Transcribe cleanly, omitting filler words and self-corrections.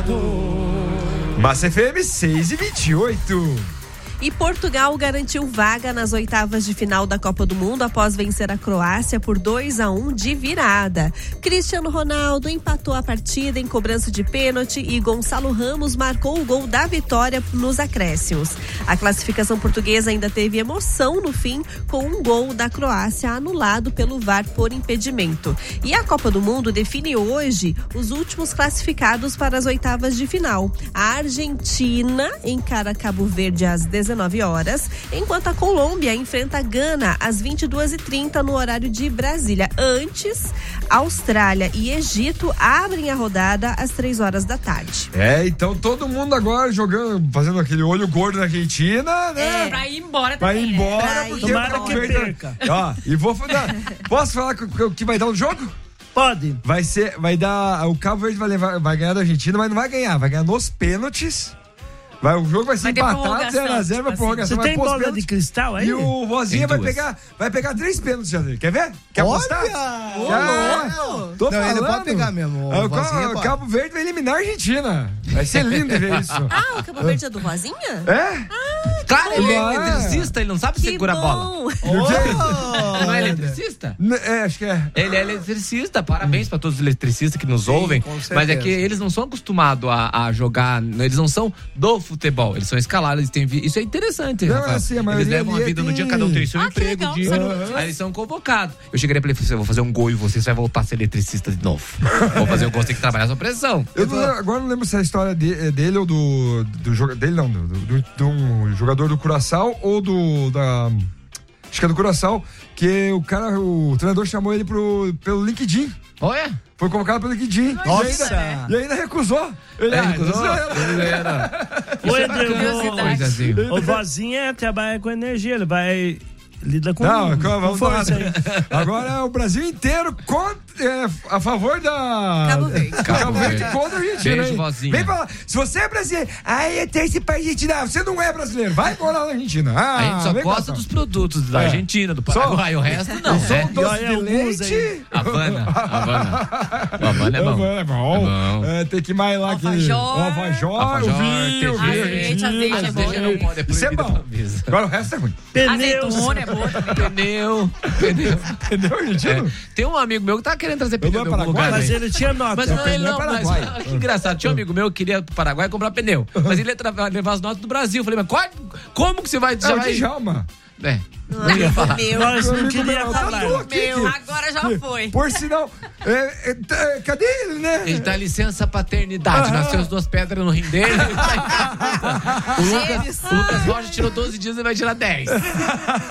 Massa FM 6h28. E Portugal garantiu vaga nas oitavas de final da Copa do Mundo após vencer a Croácia por 2-1 de virada. Cristiano Ronaldo empatou a partida em cobrança de pênalti e Gonçalo Ramos marcou o gol da vitória nos acréscimos. A classificação portuguesa ainda teve emoção no fim, com um gol da Croácia anulado pelo VAR por impedimento. E a Copa do Mundo define hoje os últimos classificados para as oitavas de final. A Argentina encara Cabo Verde às 19 horas, enquanto a Colômbia enfrenta a Gana às 22h30 no horário de Brasília. Antes, Austrália e Egito abrem a rodada às 3 horas da tarde. Então todo mundo agora jogando, fazendo aquele olho gordo na Argentina, né? Pra ir embora Vai também, embora, né? porque tomara que perca. Ó, e vou falar. Posso falar o que vai dar no jogo? Pode. Vai dar. O Cabo Verde vai ganhar da Argentina, mas não vai ganhar nos pênaltis. O jogo vai ser empatado, 0x0, vai prorrogação. Você tem bola de cristal aí? E o Rosinha vai pegar 3 pênaltis, Jandrei. Quer ver? Quer apostar? Não, ele pode pegar mesmo. O Cabo Verde vai eliminar a Argentina. Vai ser lindo ver isso. O Cabo Verde é do Rosinha? Claro, ele é eletricista, ele não sabe segurar a bola. Não é eletricista? Acho que é. Ele é eletricista, parabéns pra todos os eletricistas que nos ouvem. Mas é que eles não são acostumados a jogar, eles não são do futebol, eles são escalados, isso é interessante. Não, assim, eles levam a vida no dia, cada um tem seu emprego. Legal, Aí eles são convocados. Eu cheguei pra ele e falei, vou fazer um gol e você vai voltar a ser eletricista de novo. Vou fazer um gol, você tem que trabalhar sob pressão. Agora não lembro se é a história dele ou do jogador do Curaçao ou acho que é do Curaçao, que o treinador chamou ele pelo LinkedIn. Olha! Foi convocado pelo LinkedIn. Nossa! E ainda recusou. Ele recusou. O Vozinha trabalha com energia, ele vai... Lida com força aí. Agora o Brasil inteiro a favor da Cabo Verde contra a Argentina. Beijo, Vozinha. Vem falar, se você é brasileiro, aí tem esse país Argentina, você não é brasileiro, vai morar na Argentina. A gente só gosta dos produtos da Argentina, do Paraguai, o resto não. Só um doce de leite. Havana é bom. Tem que ir mais lá Alfajor, o vinho, azeite é bom. Isso é bom. Agora o resto é ruim. Azeitona é boa também. Pneu argentino? Tem um amigo meu que tá querendo trazer pneu de algum lugar. Mas ele tinha nota. Mas não, ele não. Mas, que engraçado. Tinha um amigo meu que queria ir pro Paraguai comprar pneu. Mas ele ia levar as notas do Brasil. Eu falei, mas como que você vai... É o Djalma. Não ia falar. Nós não queríamos falar. Agora já foi. Por sinal, cadê ele, né? Ele dá licença paternidade. Nasceu as 2 pedras no rim dele. O Lucas Rocha tirou 12 dias e vai tirar 10.